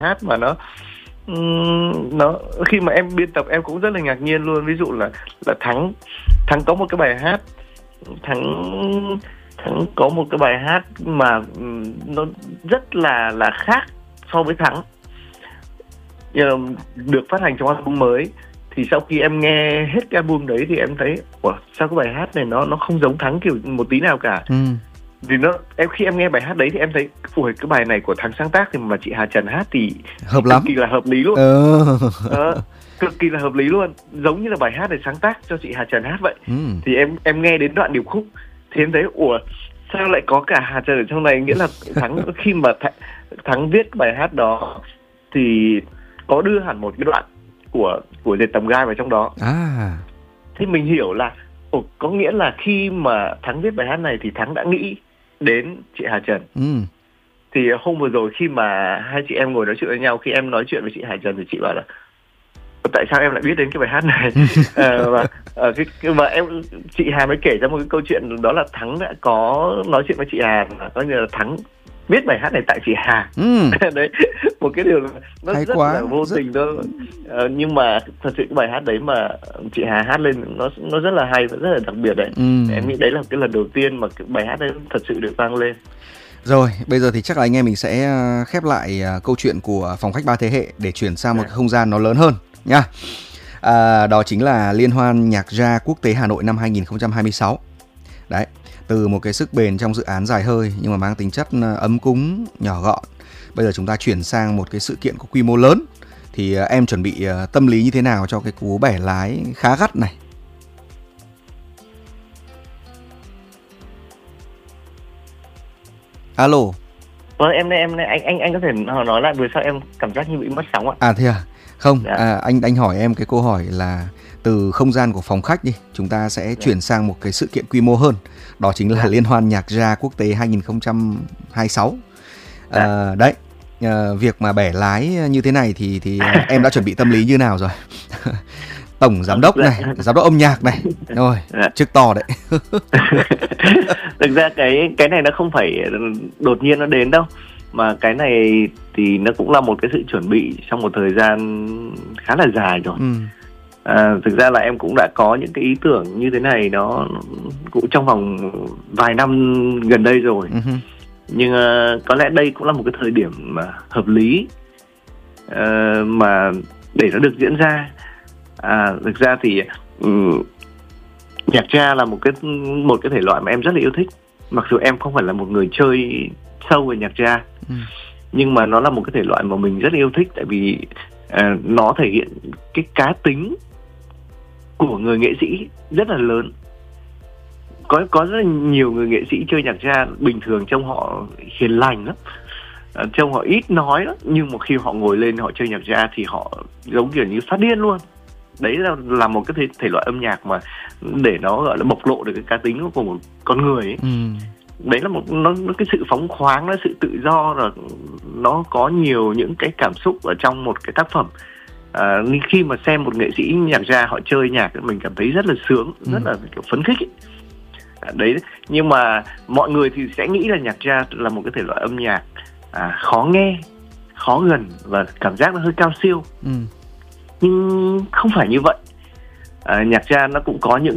hát mà nó khi mà em biên tập em cũng rất là ngạc nhiên luôn. Ví dụ là Thắng có một cái bài hát, Thắng có một cái bài hát mà nó rất là khác so với Thắng, được phát hành trong album mới. Thì sau khi em nghe hết cái album đấy thì em thấy ủa, sao cái bài hát này nó không giống Thắng kiểu một tí nào cả. Vì khi em nghe bài hát đấy thì em thấy ủa, cái bài này của Thắng sáng tác thì mà chị Hà Trần hát thì hợp lắm, cực kỳ là hợp lý luôn. Cực kỳ là hợp lý luôn, giống như là bài hát này sáng tác cho chị Hà Trần hát vậy. Thì em nghe đến đoạn điệp khúc thì em thấy ủa, sao lại có cả Hà Trần ở trong này, nghĩa là Thắng khi mà Thắng viết bài hát đó thì có đưa hẳn một cái đoạn của Dệt Tầm Gai vào trong đó. Thì mình hiểu là có nghĩa là khi mà Thắng viết bài hát này thì Thắng đã nghĩ đến chị Hà Trần. Thì hôm vừa rồi khi mà hai chị em ngồi nói chuyện với nhau, khi em nói chuyện với chị Hà Trần thì chị bảo là tại sao em lại biết đến cái bài hát này. Và chị Hà mới kể ra một cái câu chuyện, đó là Thắng đã có nói chuyện với chị Hà, có như là Thắng biết bài hát này tại chị Hà. Đấy, một cái điều nó rất là vô tình thôi. Nhưng mà thật sự cái bài hát đấy mà chị Hà hát lên nó rất là hay và rất là đặc biệt đấy. Em nghĩ đấy là cái lần đầu tiên mà cái bài hát đấy thật sự được vang lên. Rồi, bây giờ thì chắc là anh em mình sẽ khép lại câu chuyện của Phòng Khách Ba Thế Hệ để chuyển sang một cái không gian nó lớn hơn nha. Đó chính là Liên hoan nhạc jazz quốc tế Hà Nội năm 2026. Đấy, từ một cái sức bền trong dự án dài hơi nhưng mà mang tính chất ấm cúng, nhỏ gọn, bây giờ chúng ta chuyển sang một cái sự kiện có quy mô lớn. Thì em chuẩn bị tâm lý như thế nào cho cái cú bẻ lái khá gắt này? Alo. Em đây, anh có thể nói lại vừa sau em cảm giác như bị mất sóng ạ. Thế à? Không, anh hỏi em cái câu hỏi là từ không gian của phòng khách đi, chúng ta sẽ chuyển sang một cái sự kiện quy mô hơn. Đó chính là Liên hoan nhạc jazz quốc tế 2026. Đấy, việc mà bẻ lái như thế này thì em đã chuẩn bị tâm lý như nào rồi? Tổng giám đốc này, giám đốc âm nhạc này, rồi chức to đấy. Thực ra cái này nó không phải đột nhiên nó đến đâu, mà cái này thì nó cũng là một cái sự chuẩn bị trong một thời gian khá là dài rồi. Thực ra là em cũng đã có những cái ý tưởng như thế này, nó cũng trong vòng vài năm gần đây rồi. Nhưng có lẽ đây cũng là một cái thời điểm mà hợp lý mà để nó được diễn ra. Thực ra thì nhạc jazz là một cái thể loại mà em rất là yêu thích. Mặc dù em không phải là một người chơi sâu về nhạc jazz, nhưng mà nó là một cái thể loại mà mình rất yêu thích, tại vì nó thể hiện cái cá tính của người nghệ sĩ rất là lớn. Có rất là nhiều người nghệ sĩ chơi nhạc jazz bình thường trông họ hiền lành lắm, trông họ ít nói lắm, nhưng mà khi họ ngồi lên họ chơi nhạc jazz thì họ giống kiểu như phát điên luôn. Đấy là một cái thể loại âm nhạc mà để nó gọi là bộc lộ được cái cá tính của một con người ấy. Đấy là nó cái sự phóng khoáng, nó sự tự do, rồi nó có nhiều những cái cảm xúc ở trong một cái tác phẩm. Khi mà xem một nghệ sĩ nhạc jazz họ chơi nhạc, mình cảm thấy rất là sướng, rất là kiểu phấn khích ấy. Đấy, nhưng mà mọi người thì sẽ nghĩ là nhạc jazz là một cái thể loại âm nhạc khó nghe, khó gần và cảm giác nó hơi cao siêu. Nhưng không phải như vậy. Nhạc jazz nó cũng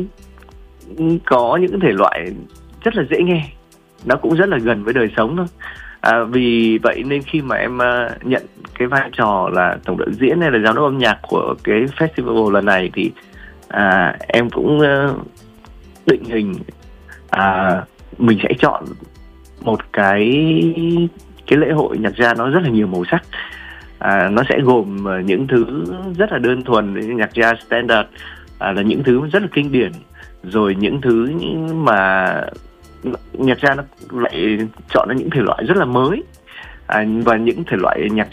có những thể loại rất là dễ nghe, nó cũng rất là gần với đời sống thôi. Vì vậy nên khi mà em nhận cái vai trò là tổng đạo diễn hay là giám đốc âm nhạc của cái festival lần này thì em cũng định hình mình sẽ chọn một cái lễ hội nhạc jazz nó rất là nhiều màu sắc. Nó sẽ gồm những thứ rất là đơn thuần như nhạc jazz standard, là những thứ rất là kinh điển, rồi những thứ mà nhạc jazz nó lại chọn ra những thể loại rất là mới, và những thể loại nhạc